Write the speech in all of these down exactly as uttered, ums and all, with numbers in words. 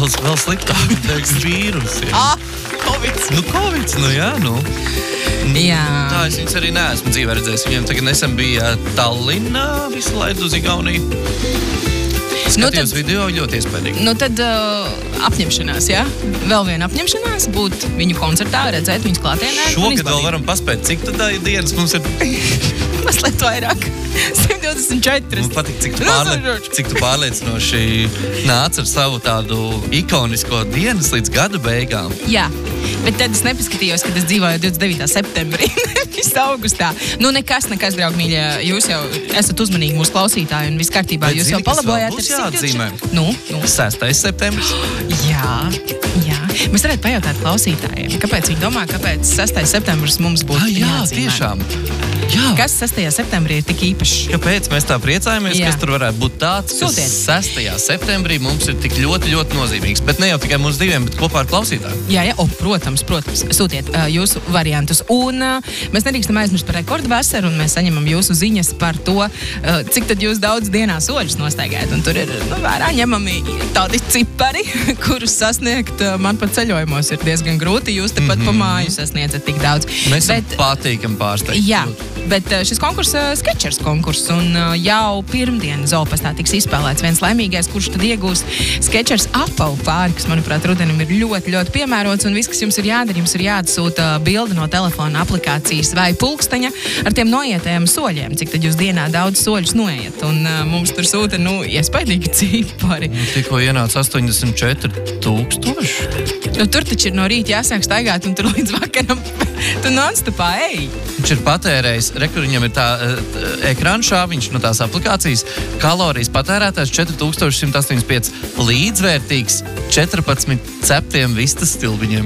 Vēl, vēl sliktāk, teiks, vīrusi. Ah, Covid. Nu, Covid, nu jā, nu. Jā. Tā es viņus arī neesmu dzīvē redzējis. Viņiem tagad nesen bija Tallinā, visu laidu uz Igauniju. Skatījos Nu tad- video, ļoti iespējīgi. Nu tad uh, apņemšanās, jā? Vēl viena apņemšanās būt viņu koncertā, redzēt viņus klātienē. un Šogad vēl izbaudīt. varam paspēt, cik tad dienas mums ir. Mazliet vairāk. simt divdesmit četri. Man patīk, cik tu, pārlie, cik tu pārliecinoši nāc ar savu tādu ikonisko dienas līdz gada beigām. Jā, bet tad es nepaskatījos, kad es dzīvoju divdesmit devītā septembrī, nevis augustā. Nu, nekas, nekas, draugi mīļie, jūs jau esat uzmanīgi mūsu klausītāji un viss kārtībā, Bet jūs zini, jau kas vēl palabojāt. būs ar simt divdesmit jāatzīmē? četri. Nu, nu. sestais septembris. Jā, jā. Mēs varētu pajautāt klausītājiem, kāpēc viņi domā, kāpēc sestais septembris mums būtu Ah, jā, jāatzīmē. tiešām. Jā. Kas sestajā septembrī ir tik īpašs? Kāpēc mēs tā priecājamies, Jā. kas tur varētu būt tāds, kas Sūtiet. sestajā septembrī mums ir tik ļoti, ļoti nozīmīgs. Bet ne jau tikai mums diviem, bet kopā ar klausītājiem. Jā, jā, o, protams, protams. Sūtiet uh, jūsu variantus. Un uh, mēs nedrīkstam aizmirst par rekordu vasaru, un mēs saņemam jūsu ziņas par to, uh, cik tad jūs daudz dienā soļus nostaigājat. Un tur ir nu, vērā ņemami tādi cipari, kurus sasniegt uh, man pat ceļojumos ir diezgan grūti. Jūs tepat mm -hmm. pa māju sasniedzat tik daudz. Mēs esam Bet- patīkami pārsteigti. Jā, bet uh, šis konkurss ir uh, Skechers konkurss, un uh, jau pirmdien Zoopastā tiks izspēlēts viens laimīgais, kurš tad iegūs Skechers apavu pāri, kas, manuprāt, rudenim ir ļoti, ļoti piemērots, un viss, kas jums ir jādara, jums ir jāatsūta bilde no telefona aplikācijas vai pulksteņa ar tiem noietajiem soļiem, cik tad jūs dienā daudz soļus noiet, un uh, mums tur sūta, nu, iespaidīgi cipari. Nu, tikko ienāca astoņdesmit četri tūkstoši. Nu, tur taču ir no rīta jāsāk staigāt, un tur līdz vakaram tu non-stopā ej. Viņš ir patērējis, re, kur viņam ir tā uh, ekrāna šāviņš no tās aplikācijas, kalorijas patērētājs četri tūkstoši simt astoņdesmit pieci, līdzvērtīgs četrpadsmit ceptiem vistas stilbiņiem.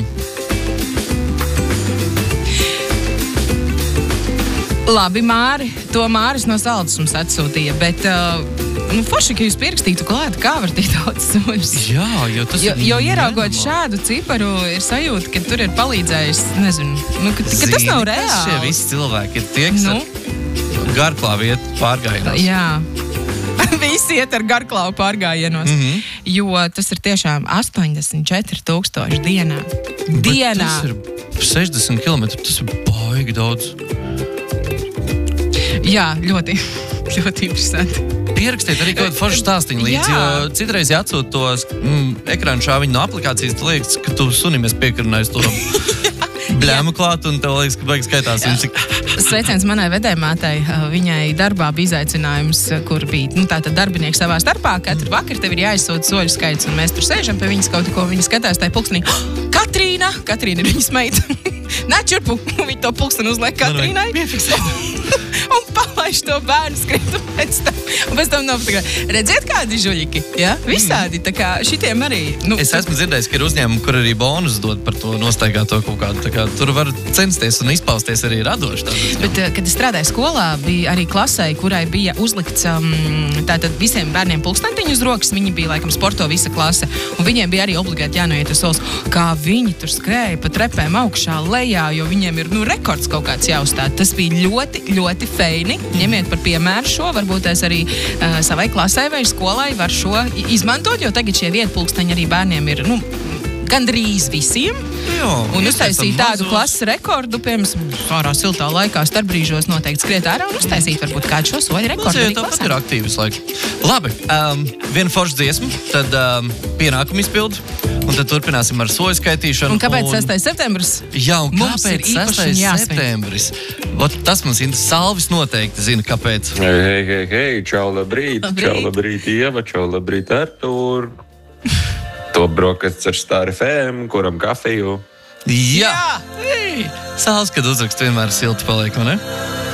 Labi, Māri, to Māris no Saldus mums atsūtīja, bet uh, nu, forši, ka jūs pierakstītu klāt, kā var tik daudz soļus. Jā, jo tas Jo, ir jo ieraugot nenormāli. šādu ciparu, ir sajūta, ka tur ir palīdzējis, nezinu, nu, ka, ka tas nav Zini, kas šie reāli. visi cilvēki ir tie, kas Nu? ar garklāvi iet pārgājienos. Jā. Visi iet ar garklāvu pārgājienos, mm -hmm. jo tas ir tiešām astoņdesmit četri tūkstoši dienā. Dienā! Tas ir sešdesmit kilometri, tas ir baigi daudz. Jā, ļoti, ļoti interesanti. Pierakstiet arī kādu foršu stāstiņu līdzi, Jā. jo citreiz jāatsūt tos mm, ekrānu šāviņu no aplikācijas, tu liekas, ka tu sunim esi piekarinājies to bļēmu klāt, un tev liekas, ka beigas skaitās viņu cik... Sveiciens manai vedējmātei. Viņai darbā bija izaicinājums, kur bija nu, tātad darbinieki savā starpā. Katru vakaru tev ir jāizsūta soļu skaits, un mēs tur sēžam pie viņas kaut ko. Viņa skatās tajā pulkstenī. Katrīna! Katrīna ir viņas meita. Nē, čurpu! Viņa to pulksteni uzliek Katrīnai. Un palaiž to bērnu skritu pēc tam. Un pēc tam nav tā kā, redziet kādi žuļiki, ja? Visādi, tā kā šitiem arī. Nu, Es esmu dzirdējis, ka ir uzņēmumi, kur arī bonus dod par to nostaigāto kaut kādu. Tā kā tur var censties un izpausties arī radoši. Bet, eh, kad es strādāju skolā, bija arī klasē, kurai bija uzlikts um, tātad visiem bērniem pulkstentiņu uz rokas. Viņi bija, laikam, sporto visa klase. Un viņiem bija arī obligāti jānoiet uz solis. Kā viņi tur skrēja pa trepēm augšā, lejā, jo viņiem ir, nu, rekords kaut kāds jāuzstāda. Tas bija ļoti, ļoti feini. Ņemiet par piemēru šo. Varbūt es arī uh, savai klasē vai skolai var šo i- izmantot, jo tagad šie vietpulksteņi arī bērniem ir, nu, gandrīz visiem. Jo, Un uztaisīt tādu mazos. klases rekordu, piemēram, ārā siltā laikā, starpbrīžos noteikti skriet ārā un uztaisīt varbūt kādu šo soļu rekordu. Jā, arī tāpat klasē. ir aktīvi visu laiku. Labi, um, viena forša dziesma, tad um, pienākumu izpildu, un tad turpināsim ar soļu skaitīšanu. Un kāpēc sestais septembris? Jā, un Mums kāpēc ir īpaši sestais jāsvin. septembris? Ot, tas mums ir Salvis noteikti zina, kāpēc. Hei, hei, hei, hei, čau, labrīt, Labrīt. čau, labrīt, Ieva, čau, labrīt, Artūr. To brokastis ar Star F M, kuram kafiju. Jā! Ei, Salvis, kad uzrakst, vienmēr silti paliek, vai ne?